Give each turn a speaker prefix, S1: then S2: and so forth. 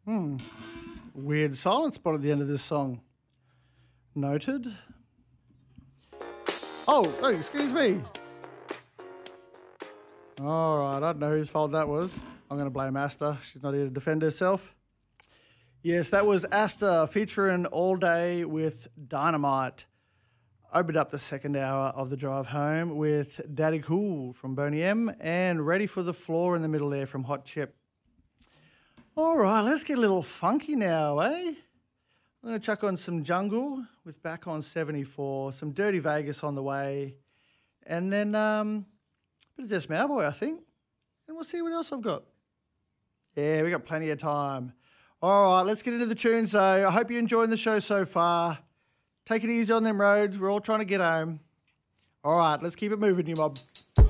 S1: Weird silent spot at the end of this song. Noted. Oh, excuse me. All right, I don't know whose fault that was. I'm going to blame Asta. She's not here to defend herself. Yes, that was Asta featuring All Day with Dynamite. Opened up the second hour of the drive home with Daddy Cool from Boney M and Ready for the Floor in the middle there from Hot Chip. All right, let's get a little funky now, eh? I'm going to chuck on some Jungle with Back on 74, some Dirty Vegas on the way, and then a bit of Just Mauboy, I think. And we'll see what else I've got. Yeah, we got plenty of time. All right, let's get into the tunes, though. I hope you're enjoying the show so far. Take it easy on them roads. We're all trying to get home. All right, let's keep it moving, you mob.